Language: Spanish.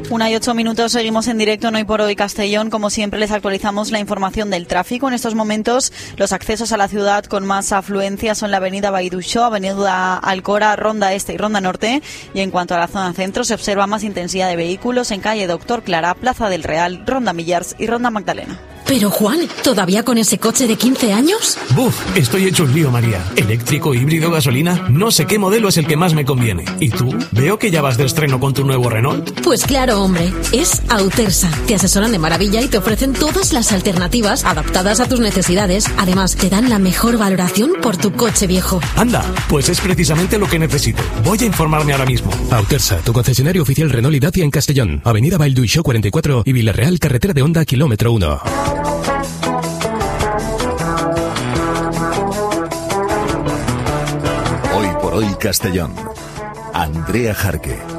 1:08, seguimos en directo en Hoy por Hoy Castellón. Como siempre, les actualizamos la información del tráfico. En estos momentos, los accesos a la ciudad con más afluencia son la avenida Baiduxó, avenida Alcora, Ronda Este y Ronda Norte. Y en cuanto a la zona centro, se observa más intensidad de vehículos en calle Doctor Clara, Plaza del Real, Ronda Millars y Ronda Magdalena. Pero Juan, ¿todavía con ese coche de 15 años? Buf, estoy hecho un lío, María. Eléctrico, híbrido, gasolina, no sé qué modelo es el que más me conviene. ¿Y tú? Veo que ya vas de estreno con tu nuevo Renault. Pues claro, hombre, es Autersa. Te asesoran de maravilla y te ofrecen todas las alternativas adaptadas a tus necesidades. Además, te dan la mejor valoración por tu coche viejo. Anda, pues es precisamente lo que necesito. Voy a informarme ahora mismo. Autersa, tu concesionario oficial Renault y Dacia en Castellón. Avenida Baiduxó 44 y Villarreal, carretera de Honda, kilómetro 1. Hoy por Hoy Castellón. Andrea Jarque.